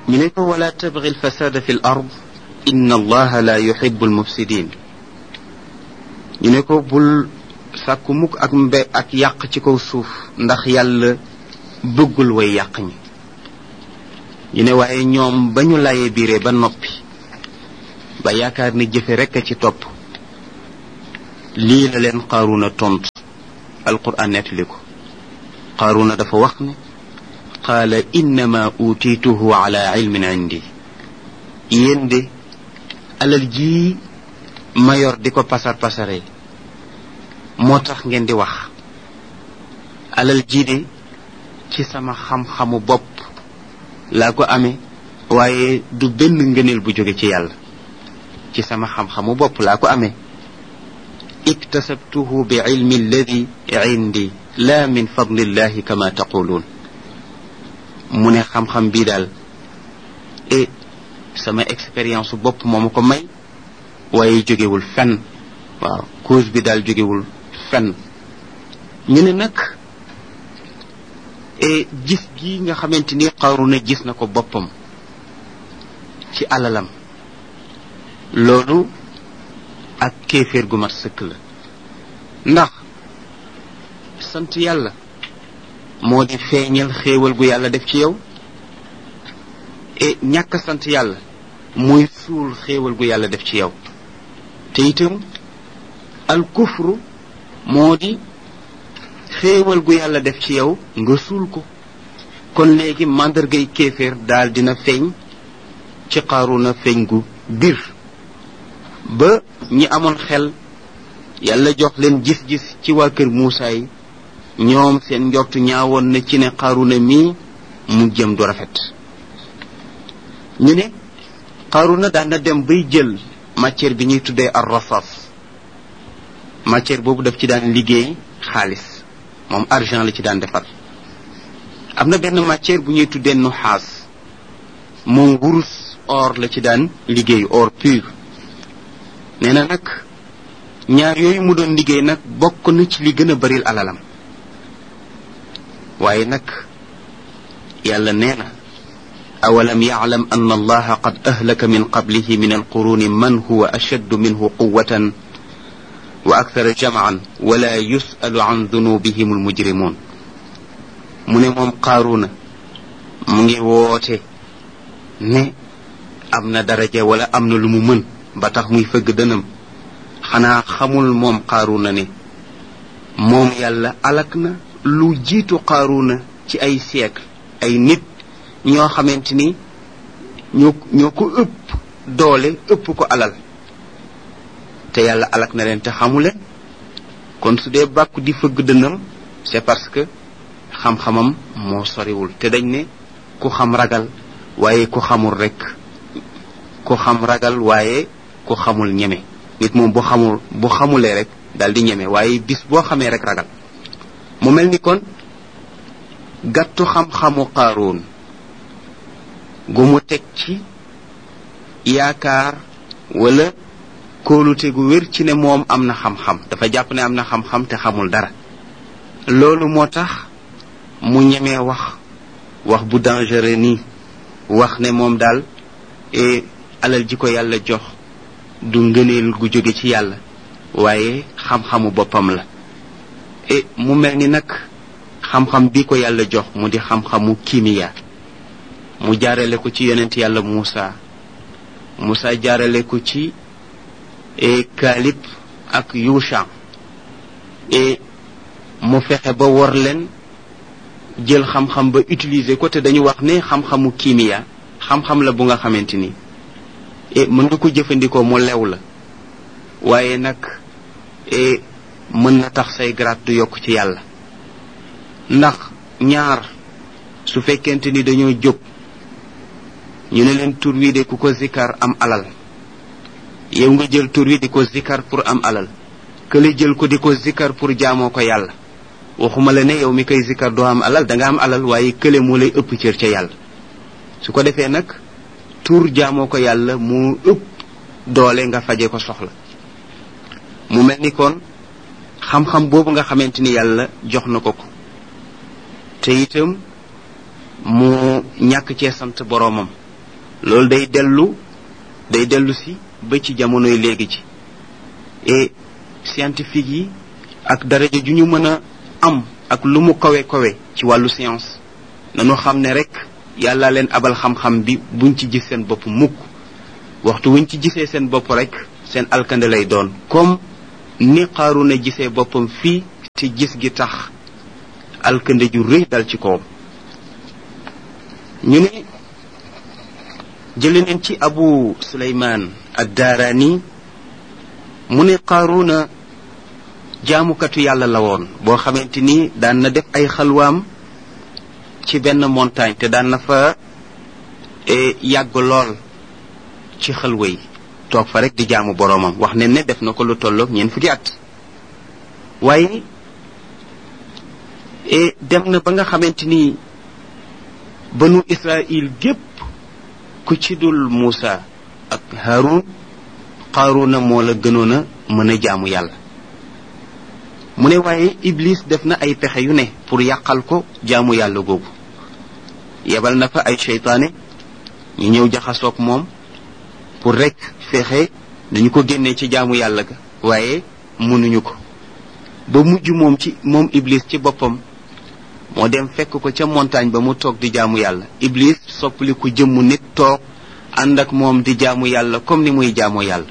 ñu ne ko wala tabgi alfasada fi l ard inna allaha la yuhibu almufsidin ñu ne ko bul sàkku mukk ak yàq ci kaw suuf ndax yàlla bëggul way yàq ñi ñu ne waaye ñoom ba ñu layee biiree ba noppi ba yaakaar ni jëfe rekk a ci topp lii la leen Qaaruuna tontu alquran nettali ko Qaaruuna dafa wax ne qaala innama utiituhu ala ilmin indi yéen de alal ji ma yor di ko pasar-pasare moo tax ngeen di wax alal ji de ci sama xam-xamu bopp laa ko amee waaye du benn ngëneel bu jóge ci yàlla ci sama xam-xamu bopp laa ko amee iktasabtuhu bi ilmi alladi indi la min fadlillahi kama taquluun mu ne xam-xam bii daal sama expérience bopp moo ma ko may waaye jógewul fenn waaw cause bi daal jógewul fenn ñu ne nag gis gi nga xamante ni Qaaruuna gis na ko boppam ci alalam loolu ak kéeféer gu mat sëkk la ndax sant yàlla moo di feeñal xéewal gu yàlla def ci yow ñàkk sant yàlla muy suul xéewal gu yàlla def ci yow te itam al kufru moo di xéewal gu yàlla def ci yow nga suul ko kon léegi màndargay kéeféer daal dina feeñ ci Qaaruuna feeñ gu bir ba ñi amoon xel yàlla jox leen gis-gis ci waa kër Muusaa yi ñoom seen njortu ñaawoon na ci ne Qaaruuna mii mu jëm du rafet ñu ne Qaaruuna daan na dem bay jël matière bi ñuy tuddee ar-rasaas matière boobu daf ci daan liggéey xaalis moom argent la ci daan defar am na benn matière bu ñuy tuddee nuxaas moom wurus or la ci daan liggéey or pur nee na nag ñaar yooyu mu doon liggéey nag bokk na ci li gën a baril alalam waaye nag yàlla nee na awalam yaclam an allaha qad ahlaka min qablihi min alquruni man huwa ashaddu minhu quwatan wa akthara jamcan wala yusalu an dunubihim almujrimun mu ne moom Qaaruuna mu ngi woote ne am na daraja wala am na lu mu mën ba tax muy fëgg dënam xanaa xamul moom Qaaruuna ne moom yàlla alak na lu jiitu Qaaruuna ci ay siècle ay nit ñoo xamante ni ñoo ko ëpp doole ëpp ko alal te yàlla alak na leen te xamuleen kon su dee bàkku di fëgg dënam c'est parce que xam-xamam moo soriwul te dañ ne ku xam ragal waaye ku xamul rek ku xam ragal waaye ku xamul ñeme nit moom bu xamulee rek daal di ñeme waaye bis boo xamee rek ragal mu mel ni kon gàttu xam-xamu Qaaruun gu mu teg ci yaakaar wala kóolute gu wér ci ne moom am na xam-xam dafa jàpp ne am na xam-xam te xamul dara loolu moo tax mu ñemee wax bu dangereux nii wax ne moom daal alal ji ko yàlla jox du ngëneel gu jóge ci yàlla waaye xam-xamu boppam la mu mel ni nag xam-xam bi ko yàlla jox mu di xam-xamu kimiya mu jaarale ko ci yonent yàlla Muusa jaarale ko ci Kaalib ak Yusha mu fexe ba wor leen jël xam-xam ba utiliser ko te dañu wax ne xam-xamu kimiya xam-xam la bu nga xamante ni mën nga ko jëfandikoo mu lew la waaye nag mën na tax say grade du yokk ci yàlla ndax ñaar su fekkente ni dañoo jóg ñu ne leen tur wi de ku ko zikar am alal yow nga jël tur wi di ko zikar pour am alal kële jël ko di ko zikar pour jaamoo ko yàlla waxuma la ne yow mi koy zikar doo am alal da nga am alal waaye kële moo lay ëpp cër ca yàlla su ko defee nag tur jaamoo ko yàlla mu ëpp doole nga faje ko soxla mu mel ni kon xam-xam boobu nga xamante ni yàlla jox na ko te itam mu ñàkk cee sant boroomam loolu day dellu si ba ci jamonoy léegi ci et scientifique yi ak daraja ju ñu mën a am ak lu mu kawe kawe ci wàllu science nanu xam ne rek yàlla leen abal xam-xam bi buñ ci gis seen bopp mukk waxtu wuñ ci gisee seen bopp rek seen alkande lay doon comme ni Qaaruna gisee boppam fii ci gis gi tax alkande ju rëy dal ci kawam ñu ne jële neen ci Abu Suleymaan ad-Daarani mu ne Qaaruna jaamukatu yàlla la woon boo xamante ni daan na def ay xalwaam ci benn montagne te daan na fa yàgg lool ci xalwa yi toog fa rek di jaamu boroomam wax ne def na ko lu tolloog 4 fukki at waaye dem na ba nga xamante ni banu Israël gépp ku ci dul Muusa ak Haarun Qaaruna moo la gënoon a mën a jaamu yàlla mu ne waaye Iblis def na ay pexe yu ne pour yàqal ko jaamu yàlla googu yebal na fa ay seytaane ñu ñëw jaxasoog moom pour rek fexe dañu ko génnee ci jaamu yàlla ga waaye mënuñu ko ba mujj moom Iblis ci boppam moo dem fekk ko ca montagne ba mu toog di jaamu yàlla Iblis soppali ku jëmmu nit toog ànd ak moom di jaamu yàlla comme ni muy jaamu yàlla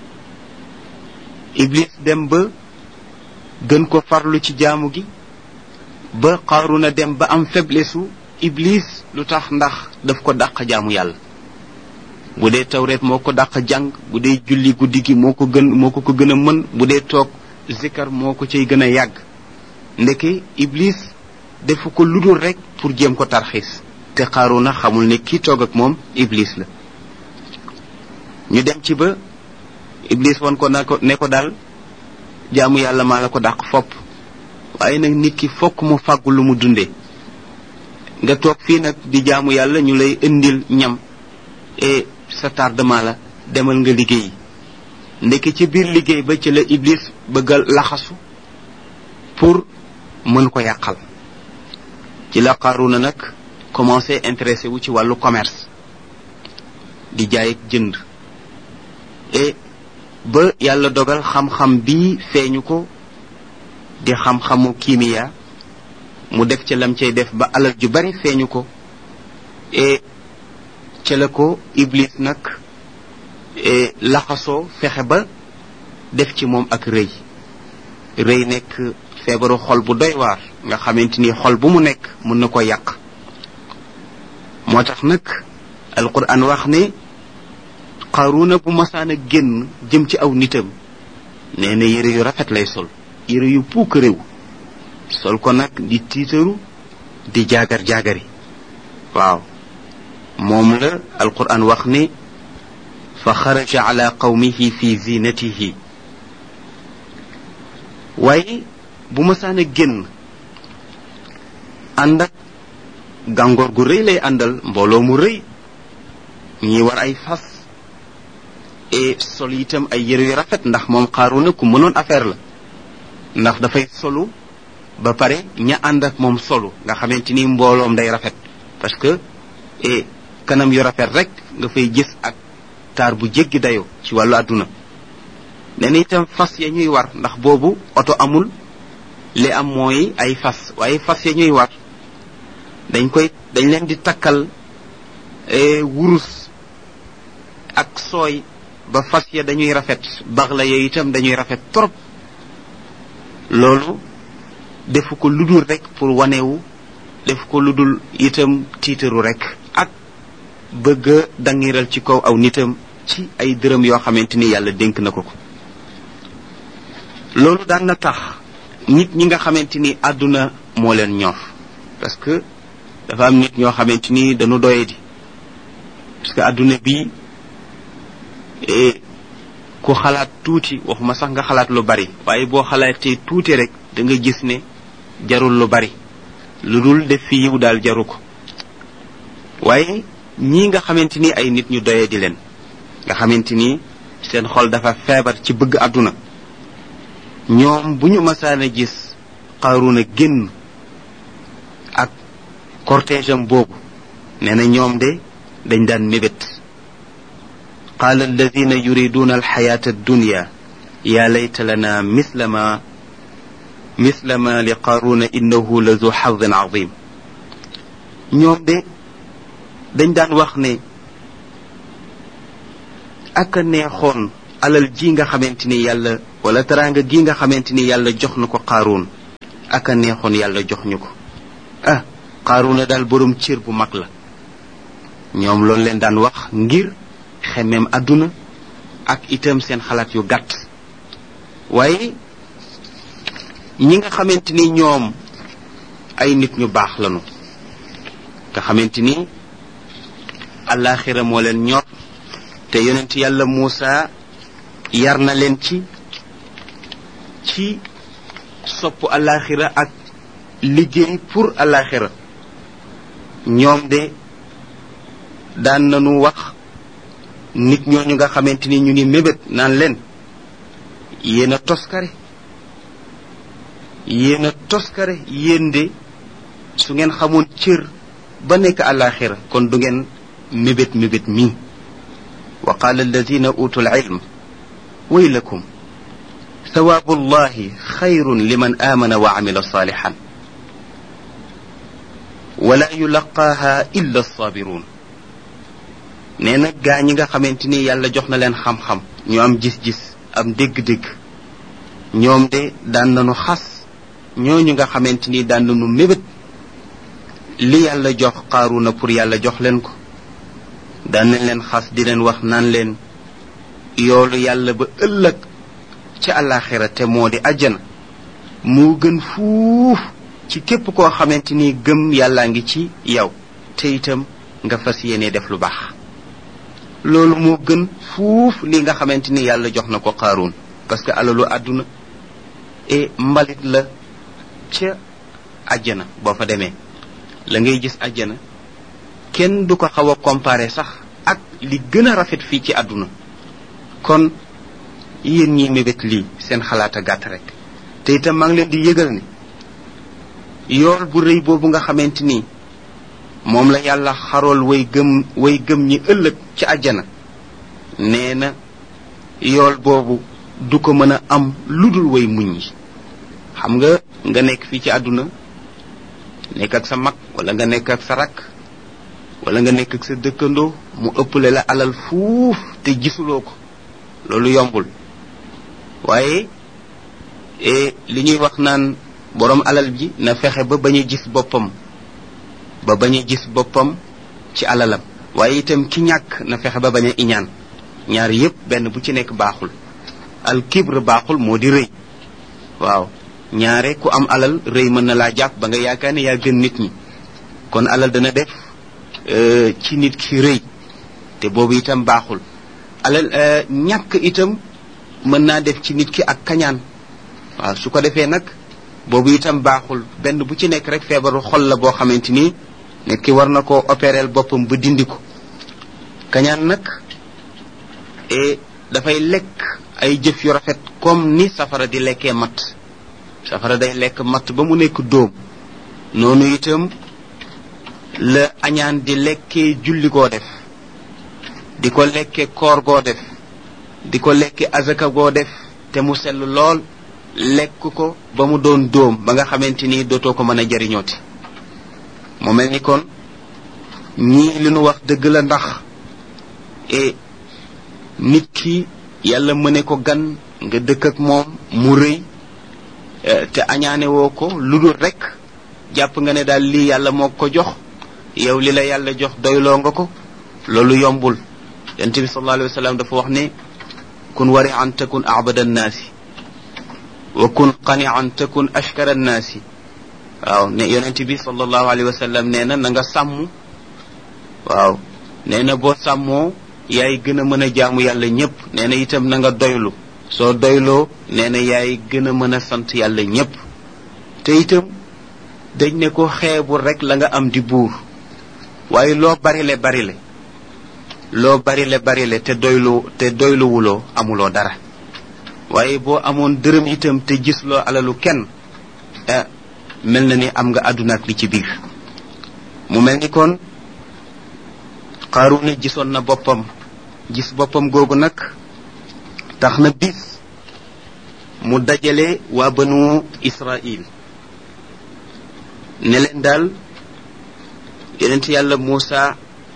Iblis dem ba gën ko farlu ci jaamu gi ba Qaaruna dem ba am faiblesse su Iblis lu tax ndax daf ko dàq jaamu yàlla bu dee tawreet moo ko dàq jàng bu dee julli guddi gi moo ko gën a mën bu dee toog zikar moo ko cay gën a yàgg ndeke Iblis defu ko ludul rek pour jéem ko tarxiis te Qaaruna xamul ne kii toog ak moom Iblis la ñu dem ci ba Iblis won ko ne ko daal jaamu yàlla maa la ko dàq fopp waaye nag nit ki fokk mu fàggu lu mu dunde nga toog fii nag di jaamu yàlla ñu lay indil ñam et sa tardement la demal nga liggéey ndeke ci biir liggéey ba ci la Iblis bëggal laxasu pour mën ko yàqal ci la Qaaruna nag commencé intéressé wu ci wàllu commerce di jaay ak jënd et ba yàlla dogal xam-xam bi feeñu ko di xam-xamu kimiya mu def ca lam cay def ba alal ju bari feeñu ko et ca la ko Iblis nag laxasoo fexe ba def ci moom ak rëy nekk feebaru xol bu doy waar nga xamante ni xol bu mu nekk mën na ko yàq moo tax nag alquran wax ne Qaaruna bu masaan a génn jëm ci aw nitam nee na yére yu rafet lay sol yére yu puuk réew sol ko nag di tiitaru di jaagar-jaagari waaw moom la alquran wax ne fa xaraja ala qawmihi fi zinatihi waaye bu masaan a génn ànd ak gàngoor gu rëy lay àndal mbooloo mu rëy ñi war ay fas et sol itam ay yére yu rafet ndax moom Qaaruna ku mënoon affaire la ndax dafay solu ba pare ña ànd ak moom solu nga xamante ni mbooloom day rafet parce que kanam yu rafet rek nga fay gis ak taar bu jéggi dayoo ci wàllu àdduna nee na itam fas ya ñuy war ndax boobu oto amul li am mooy ay fas waaye fas ya ñuy war dañ leen di takkal wurus ak sooy ba fas ya dañuy rafet baxla ya itam dañuy rafet trop loolu defu ko ludul rek pour wanewu def ko ludul itam tiitaru rek ak bëgg a dangiral ci kaw aw nitam ci ay dërëm yoo xamante ni yàlla dénk na ko ko loolu daan na tax nit ñi nga xamante ni àdduna moo leen ñor parce que dafa am nit ñoo xamante ni dañu doyadi parce que àdduna bi ku xalaat tuuti waxuma sax nga xalaat lu bari waaye boo xalaatee tuuti rek da nga gis ne jarul lu bari lu dul def fi yiw daal jaru ko waaye ñii nga xamante ni ay nit ñu doyee di leen nga xamante ni seen xol dafa feebar ci bëgg àdduna ñoom bu ñu masaan a gis Qaaruna génn ak cortège am boobu nee na ñoom de dañ daan mébét qaala alladina yuriduna alxayata addunya ya layta lana misla ma li qaaruna innahu la zu xadin azim. ñoom de dañ daan wax ne ak a neexoon alal ji nga xamante ni yàlla wala teraanga gi nga xamante ni yàlla jox na ko Qaaruun ak a neexoon yàlla jox ñu ko. Qaaruuna daal boroom cër bu mag la. ñoom loolu leen daan wax ngir xemmeem àdduna ak itam seen xalaat yu gàtt. waaye ñi nga xamante ni ñoom ay nit ñu baax lañu nga xamante ni àllaaxira moo leen ñor te yonent yàlla Muusa yar na leen ci sopp àllaaxira ak liggéey pour àllaaxira. ñoom de daan nañu wax nit ñooñu nga xamante ni ñu ngi mébét naan leen yéen a toskare yéen de su ngeen xamoon cër ba nekk àllaaxira kon du ngeen mébét mii. wa qaala alladina utul ilm waylakum thawaabu llahi xayrun liman aamana wa amila saalihan wala yulaqaaha illa alsaabiruun. nee na gaa ñi nga xamante ni yàlla jox na leen xam-xam ñu am gis-gis am dégg-dégg ñoom de daan nañu xas ñooñu nga xamante ni daan nañu mébét li yàlla jox Qaaruuna pour yàlla jox leen ko. daan nañ leen xas di leen wax naan leen yoolu yàlla ba ëllëg ci àllaaxira te moo di àjjana moo gën fuuf ci képp koo xamante ni gëm yàllaa ngi ci yow te itam nga fas yéene def lu baax. loolu moo gën fuuf li nga xamante ni yàlla jox na ko Qaaruun parce que alalu àdduna mbalit la ca àjjana. boo fa demee la ngay gis àjjana kenn du ko xaw a comparer sax ak li gën a rafet fii ci àdduna. kon yéen ñi mébét lii seen xalaat a gàtt rek. te itam maa ngi leen di yëgal ni yool bu rëy boobu nga xamante ni moom la yàlla xarool way gëm ñi ëllëg ci àjjana nee na yool boobu du ko mën a am lu dul way muñ yi. xam nga nekk fii ci àdduna nekk ak sa mag wala nga nekk ak sa rakk wala nga nekk ak sa dëkkandoo mu ëpple la alal fuuf te gisuloo ko loolu yombul. waaye li ñuy wax naan boroom alal ji na fexe ba bañ a gis boppam ci alalam. waaye itam ki ñàkk na fexe ba bañ a iñaan. ñaar yépp benn bu ci nekk baaxul. al kibr baaxul moo di rëy. waaw ñaare ku am alal rëy mën na laa jàpp ba nga yaakaar ne yaa gën nit ñi. kon alal dana def ci nit ki rëy te boobu itam baaxul. alal ñàkk itam mën naa def ci nit ki ak kañaan. waaw su ko defee nag boobu itam baaxul. benn bu ci nekk rek feebaru xol la boo xamante ni nit ki war na koo opérer boppam ba dindi ko. kañaan nag dafay lekk ay jëf yu rafet comme ni safara di lekkee matt. safara day lekk matt ba mu nekk dóom. noonu itam la añaan di lekkee julli goo def, di ko lekkee koor goo def, di ko lekkee azaka goo def te mu sell lool, lekk ko ba mu doon dóom ba nga xamante ni dootoo ko mën a jariñooti. mu mel ni kon ñii li nu wax dëgg la, ndax nit ki yàlla mëne ko gan nga dëkk ak moom mu rëy te añaane woo ko lu dul rek jàpp nga ne daal lii yàlla moo ko jox, yow li la yàlla jox doyloo nga ko, loolu yombul. yonent bi sallallahu alayhi wa sallam dafa wax ne kun wari'an takun a'bada an-naasi wa kun qani'an takun ashkara an-naasi. waaw ne yonent bi sallallahu alayhi wa sallam nee na nga sàmm. waaw nee na boo sàmmoo yaay gën a mën a jaamu yàlla ñëpp. nee na itam na nga doylu, soo doyloo nee na yaay gën a mën a sant yàlla ñëpp. te itam dañ ne ko xeebul rek la nga am di buur, waaye loo barile barile te doyluwuloo amuloo dara. waaye boo amoon dërëm itam te gisloo alalu kenn, mel na ni am nga àdduna ak li ci biir. mu mel ni kon Qaaruuna gisoon na boppam gis boppam googu nag tax na bis mu dajale waa banu Israil ne leen daal yonent yàlla Muusa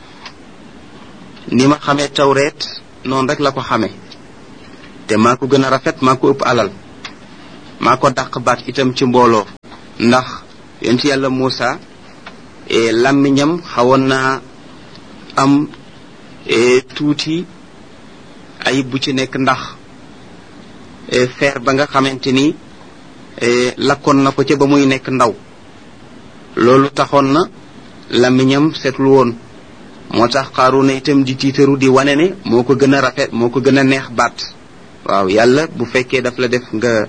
ni ma xamee tawreet noonu rek la ko xamee te maa ko gën a rafet maa ko ëpp alal maa ko dàq baat itam ci mbooloo ndax yonent yàlla Muusa làmmiñam xawoon naa am tuuti ayib bu ci nekk ndax feer ba nga xamante ni lakkoon na ko ca ba muy nekk ndaw loolu taxoon na làmmiñam seetlu woon moo tax Qaaruuna itam di tiitaru di wane ne moo ko gën a rafet moo ko gën a neex baat waaw yàlla bu fekkee daf la def nga